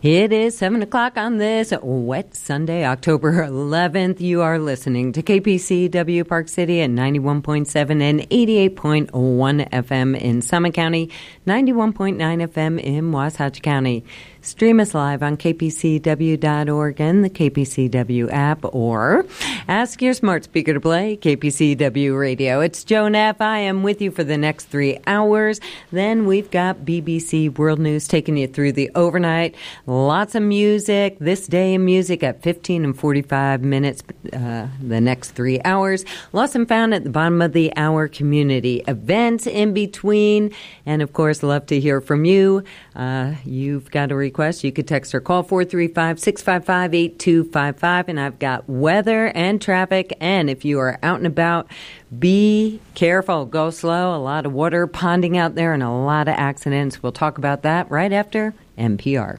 It is 7 o'clock on this wet Sunday, October 11th. You are listening to KPCW Park City at 91.7 and 88.1 FM in Summit County, 91.9 FM in Wasatch County. Stream us live on kpcw.org and the KPCW app, or ask your smart speaker to play KPCW Radio. It's Joan F. I am with you for the next 3 hours. Then we've got BBC World News taking you through the overnight. Lots of music. This day in music at 15 and 45 minutes the next 3 hours. Lost and found at the bottom of the hour, community events in between. And, of course, love to hear from you. You've got a request. You could text or call 435-655-8255. And I've got weather and traffic. And if you are out and about, be careful. Go slow. A lot of water ponding out there and a lot of accidents. We'll talk about that right after NPR.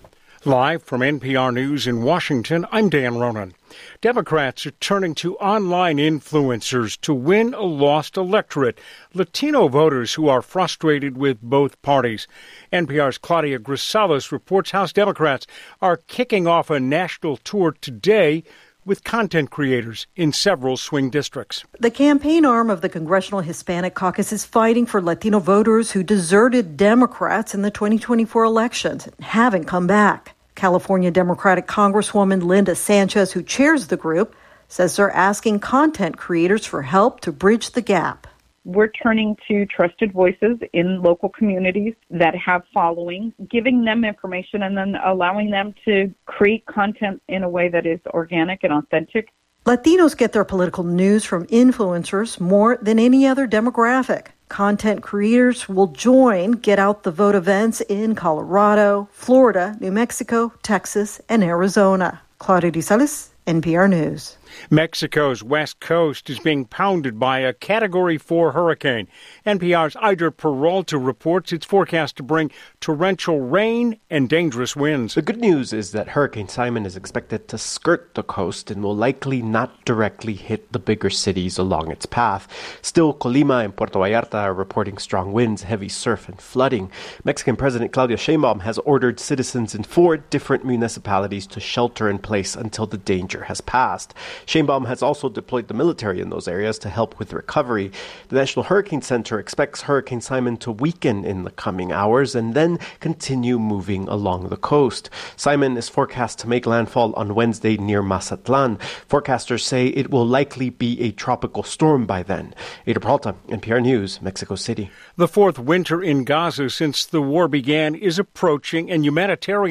Live from NPR News in Washington, I'm Dan Ronan. Democrats are turning to online influencers to win a lost electorate, Latino voters who are frustrated with both parties. NPR's Claudia Grisales reports House Democrats are kicking off a national tour today with content creators in several swing districts. The campaign arm of the Congressional Hispanic Caucus is fighting for Latino voters who deserted Democrats in the 2024 elections and haven't come back. California Democratic Congresswoman Linda Sanchez, who chairs the group, says they're asking content creators for help to bridge the gap. We're turning to trusted voices in local communities that have following, giving them information and then allowing them to create content in a way that is organic and authentic. Latinos get their political news from influencers more than any other demographic. Content creators will join Get Out the Vote events in Colorado, Florida, New Mexico, Texas, and Arizona. Claudia Grisales, NPR News. Mexico's west coast is being pounded by a Category 4 hurricane. NPR's Ider Peralta reports it's forecast to bring torrential rain and dangerous winds. The good news is that Hurricane Simon is expected to skirt the coast and will likely not directly hit the bigger cities along its path. Still, Colima and Puerto Vallarta are reporting strong winds, heavy surf, and flooding. Mexican President Claudia Sheinbaum has ordered citizens in 4 different municipalities to shelter in place until the danger has passed. Sheinbaum has also deployed the military in those areas to help with recovery. The National Hurricane Center expects Hurricane Simon to weaken in the coming hours and then continue moving along the coast. Simon is forecast to make landfall on Wednesday near Mazatlan. Forecasters say it will likely be a tropical storm by then. Ider Peralta, NPR News, Mexico City. The 4th winter in Gaza since the war began is approaching, and humanitarian